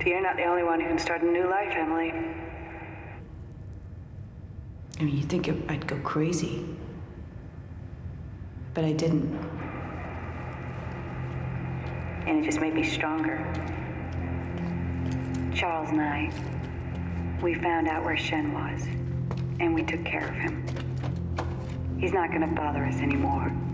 You're not the only one who can start a new life, Emily. I mean, you'd think I'd go crazy. But I didn't. And it just made me stronger. Charles and I, we found out where Shen was, and we took care of him. He's not gonna bother us anymore.